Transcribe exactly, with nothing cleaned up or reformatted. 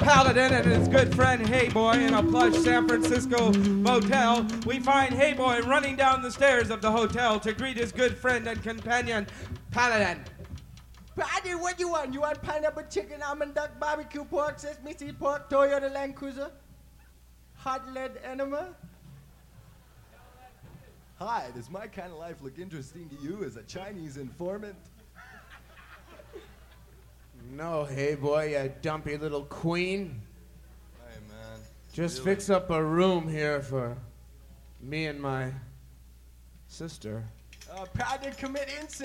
Paladin and his good friend Hey Boy in a plush San Francisco motel, we find Hey Boy running down the stairs of the hotel to greet his good friend and companion, Paladin. Paladin, what you want? You want pineapple chicken, almond duck, barbecue pork, sesame seed pork, Toyota Land Cruiser? Hot lead enema? Hi, does my kind of life look interesting to you as a Chinese informant? No, Hey Boy, you dumpy little queen. Hey, man. Just really? fix up a room here for me and my sister. Uh, Paladin, commit incest.